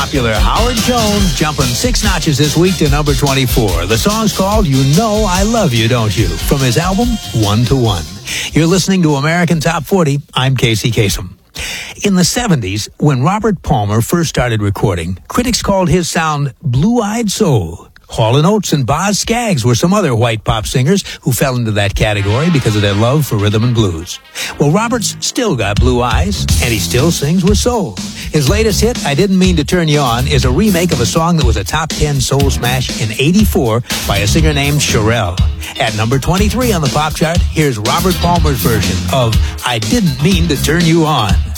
popular Howard Jones jumping 6 notches this week to number 24. The song's called You Know I Love You, Don't You? From his album, 1 to 1. You're listening to American Top 40. I'm Casey Kasem. In the 70s, when Robert Palmer first started recording, critics called his sound blue-eyed soul. Hall & Oates and Boz Scaggs were some other white pop singers who fell into that category because of their love for rhythm and blues. Well, Robert's still got blue eyes, and he still sings with soul. His latest hit, I Didn't Mean to Turn You On, is a remake of a song that was a top 10 soul smash in '84 by a singer named Cherelle. At number 23 on the pop chart, here's Robert Palmer's version of I Didn't Mean to Turn You On.